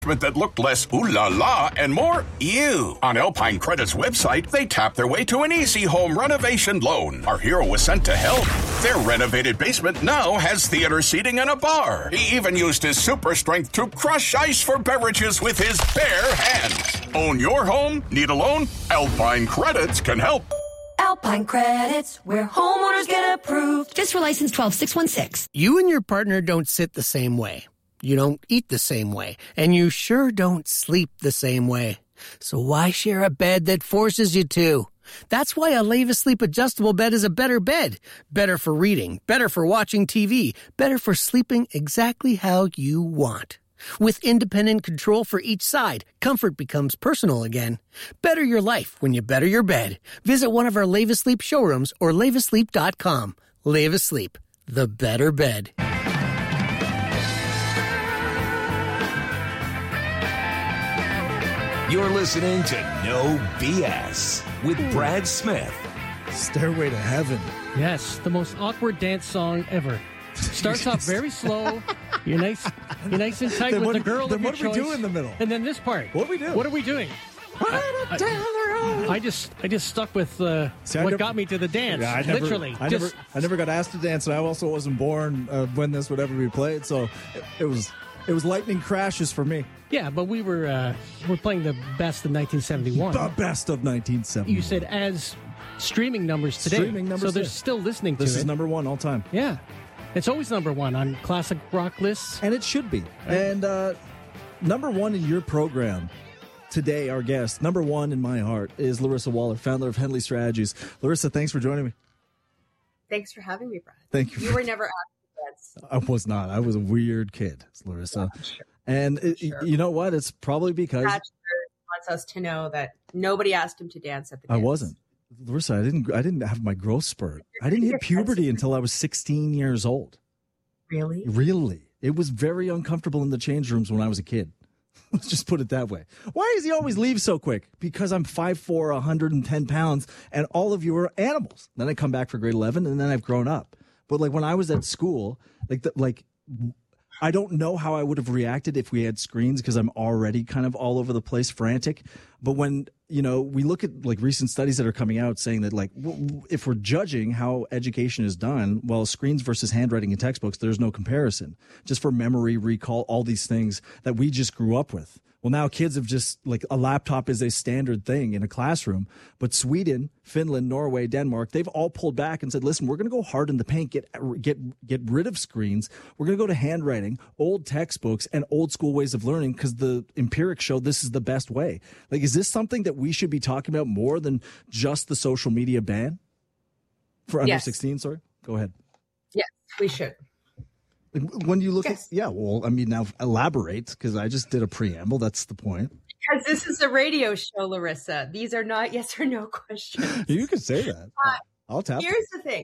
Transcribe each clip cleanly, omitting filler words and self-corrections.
that looked less ooh la la and more ew. On Alpine Credit's website, they tapped their way to an easy home renovation loan. Our hero was sent to help. Their renovated basement now has theater seating and a bar. He even used his super strength to crush ice for beverages with his bare hands. Own your home? Need a loan? Alpine Credits can help. Alpine Credits, where homeowners get approved. Just for license 12616. You and your partner don't sit the same way. You don't eat the same way, and you sure don't sleep the same way. So why share a bed that forces you to? That's why a Leva Sleep adjustable bed is a better bed. Better for reading, better for watching TV, better for sleeping exactly how you want. With independent control for each side, comfort becomes personal again. Better your life when you better your bed. Visit one of our Leva Sleep showrooms or levasleep.com. Leva Sleep, the better bed. You're listening to No BS with Brad Smith. Stairway to Heaven. Yes, the most awkward dance song ever. Starts off very slow. You're nice and tight with the girl of your choice. What do we do in the middle? And then this part. What do we do? What are we doing? I just stuck with what got me to the dance. Yeah, I never got asked to dance, and I also wasn't born when this would ever be played. So it was lightning crashes for me. Yeah, but we're playing the best of 1971. The best of 1971. You said as streaming numbers today. So they're still listening to it. This is number one all time. Yeah. It's always number one on classic rock lists. And it should be. And number one in your program today, our guest, number one in my heart, is Larissa Waller, founder of Henley Strategies. Larissa, thanks for joining me. Thanks for having me, Brad. Thank you. You were never asked to dance. I was not. I was a weird kid, Larissa. Yeah, sure. And you know what? It's probably because Bachelor wants us to know that nobody asked him to dance at the dance. I wasn't. Larissa, I didn't have my growth spurt. I didn't hit puberty until I was 16 years old. Really? Really. It was very uncomfortable in the change rooms when I was a kid. Let's just put it that way. Why does he always leave so quick? Because I'm 5'4", 110 pounds, and all of you are animals. Then I come back for grade 11, and then I've grown up. But like when I was at school, I don't know how I would have reacted if we had screens because I'm already kind of all over the place, frantic. But when, we look at like recent studies that are coming out saying that like if we're judging how education is done, well, screens versus handwriting and textbooks, there's no comparison. Just for memory, recall, all these things that we just grew up with. Well, now kids have just like a laptop is a standard thing in a classroom. But Sweden, Finland, Norway, Denmark, they've all pulled back and said, listen, we're going to go hard in the paint, get rid of screens. We're going to go to handwriting, old textbooks, and old school ways of learning because the empirics show this is the best way. Like, is this something that we should be talking about more than just the social media ban for under 16? Sorry, go ahead. Yes, we should. When you look at, now elaborate, because I just did a preamble. That's the point. Because this is a radio show, Larissa. These are not yes or no questions. You can say that. I'll tap. Here's the thing.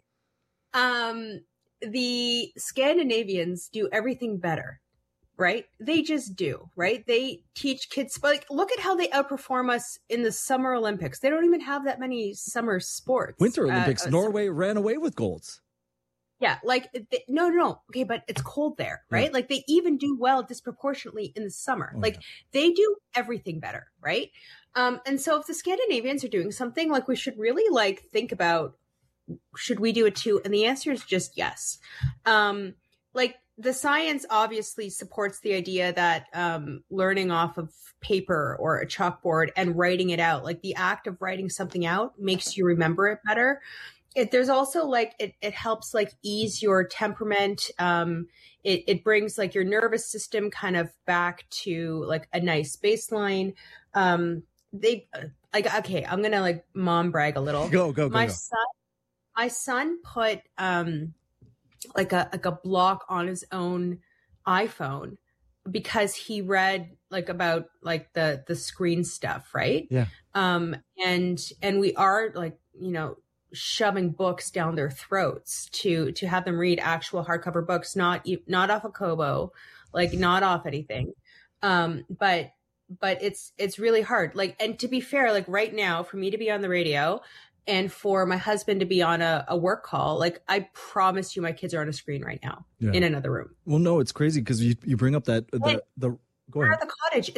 The Scandinavians do everything better, right? They just do, right? They teach kids, look at how they outperform us in the Summer Olympics. They don't even have that many summer sports. Winter Olympics, Norway ran away with golds. Yeah, no. Okay, but it's cold there, right? Yeah. Like they even do well disproportionately in the summer. They do everything better, right? And so if the Scandinavians are doing something, we should really think about, should we do it too? And the answer is just yes. The science obviously supports the idea that learning off of paper or a chalkboard and writing it out, the act of writing something out makes you remember it better. There's also it helps ease your temperament. It brings your nervous system kind of back to a nice baseline. Okay, I'm gonna mom brag a little. Go. My son put a block on his own iPhone because he read about the screen stuff, right? Yeah. And we are shoving books down their throats to have them read actual hardcover books, not off a Kobo, not off anything. But it's really hard. And to be fair, right now for me to be on the radio and for my husband to be on a work call, I promise you my kids are on a screen right now in another room. Well, no, it's crazy because you bring up that Go Fire ahead. the cottage.